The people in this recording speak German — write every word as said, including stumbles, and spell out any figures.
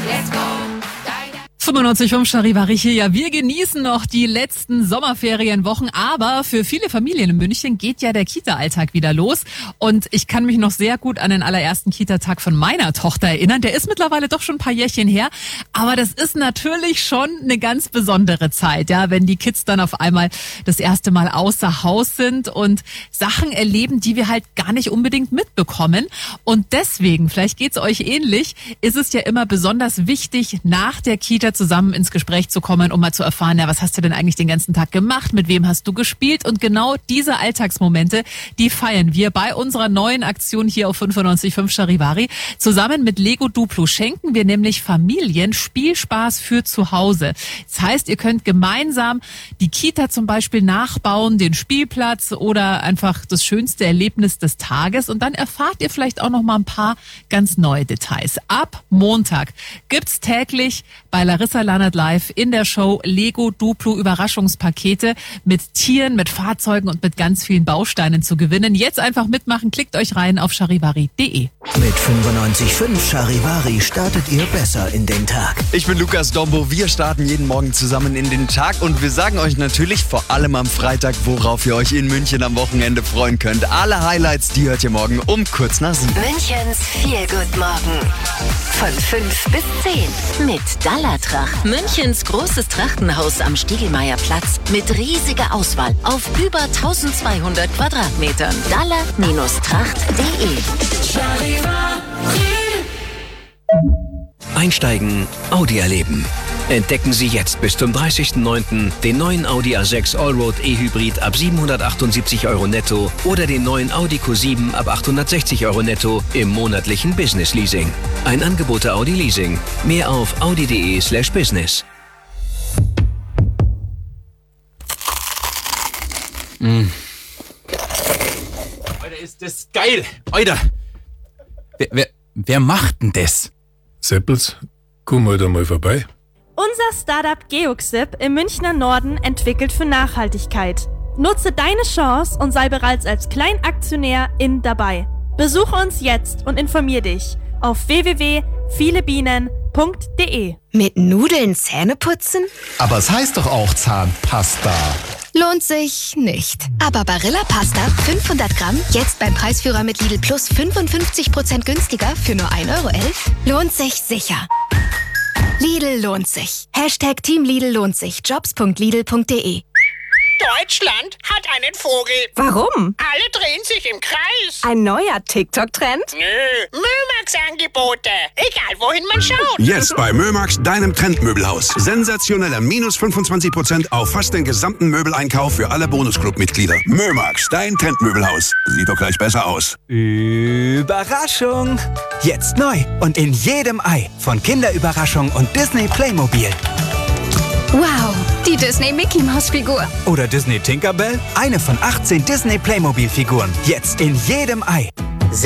Let's go. fünfundneunzig Komma fünf Charivari hier. Ja, wir genießen noch die letzten Sommerferienwochen, aber für viele Familien in München geht ja der Kita-Alltag wieder los. Und ich kann mich noch sehr gut an den allerersten Kita-Tag von meiner Tochter erinnern. Der ist mittlerweile doch schon ein paar Jährchen her. Aber das ist natürlich schon eine ganz besondere Zeit, ja, wenn die Kids dann auf einmal das erste Mal außer Haus sind und Sachen erleben, die wir halt gar nicht unbedingt mitbekommen. Und deswegen, vielleicht geht's euch ähnlich, ist es ja immer besonders wichtig, nach der Kita zusammen ins Gespräch zu kommen, um mal zu erfahren, ja, was hast du denn eigentlich den ganzen Tag gemacht, mit wem hast du gespielt? Und genau diese Alltagsmomente, die feiern wir bei unserer neuen Aktion hier auf fünfundneunzig Komma fünf Charivari. Zusammen mit Lego Duplo schenken wir nämlich Familien Spielspaß für zu Hause. Das heißt, ihr könnt gemeinsam die Kita zum Beispiel nachbauen, den Spielplatz oder einfach das schönste Erlebnis des Tages. Und dann erfahrt ihr vielleicht auch noch mal ein paar ganz neue Details. Ab Montag gibt's täglich bei Larissa Lannert live in der Show Lego Duplo Überraschungspakete mit Tieren, mit Fahrzeugen und mit ganz vielen Bausteinen zu gewinnen. Jetzt einfach mitmachen, klickt euch rein auf charivari punkt de. Mit fünfundneunzig Komma fünf Charivari startet ihr besser in den Tag. Ich bin Lukas Dombo, wir starten jeden Morgen zusammen in den Tag und wir sagen euch natürlich vor allem am Freitag, worauf ihr euch in München am Wochenende freuen könnt. Alle Highlights, die hört ihr morgen um kurz nach sieben. Münchens Feel-Good-Morgen. Von fünf bis zehn mit Dallatracht. Münchens großes Trachtenhaus am Stiegelmeierplatz mit riesiger Auswahl auf über zwölfhundert Quadratmetern. Daller Tracht punkt de. Einsteigen, Audi erleben. Entdecken Sie jetzt bis zum dreißigsten neunten den neuen Audi A sechs Allroad E-Hybrid ab siebenhundertachtundsiebzig Euro netto oder den neuen Audi Q sieben ab achthundertsechzig Euro netto im monatlichen Business Leasing. Ein Angebot der Audi Leasing. Mehr auf audi punkt de slash business. Mm. Alter, ist das geil! Alter! Wer, wer, wer macht denn das? Seppels, komm heute mal vorbei. Unser Startup Geoxip im Münchner Norden entwickelt für Nachhaltigkeit. Nutze deine Chance und sei bereits als Kleinaktionärin dabei. Besuche uns jetzt und informier dich auf w w w punkt viele bienen punkt de. Mit Nudeln Zähne putzen? Aber es heißt doch auch Zahnpasta. Lohnt sich nicht. Aber Barilla Pasta fünfhundert Gramm, jetzt beim Preisführer mit Lidl Plus fünfundfünfzig Prozent günstiger für nur ein Euro elf, lohnt sich sicher. Lidl lohnt sich. Hashtag Team Lidl lohnt sich. jobs punkt lidl punkt de. Deutschland hat einen Vogel. Warum? Alle drehen sich im Kreis. Ein neuer TikTok-Trend? Nö, Mömax-Angebote. Egal, wohin man schaut. Jetzt bei Mömax, deinem Trendmöbelhaus. Sensationeller minus fünfundzwanzig Prozent auf fast den gesamten Möbeleinkauf für alle Bonusclub-Mitglieder. Mömax, dein Trendmöbelhaus. Sieht doch gleich besser aus. Überraschung! Jetzt neu und in jedem Ei von Kinderüberraschung und Disney Playmobil. Wow, die Disney Mickey Maus Figur. Oder Disney Tinkerbell? Eine von achtzehn Disney Playmobil Figuren. Jetzt in jedem Ei.